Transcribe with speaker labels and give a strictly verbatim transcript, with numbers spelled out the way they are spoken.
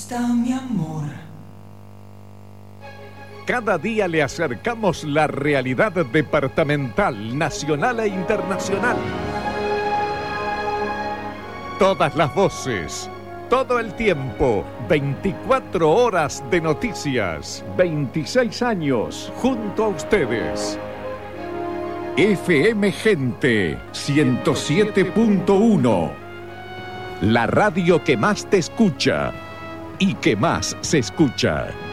Speaker 1: está mi amor?
Speaker 2: Cada día le acercamos la realidad departamental, nacional e internacional. Todas las voces, todo el tiempo, veinticuatro horas de noticias, veintiséis años junto a ustedes. F M Gente ciento siete punto uno, la radio que más te escucha y que más se escucha.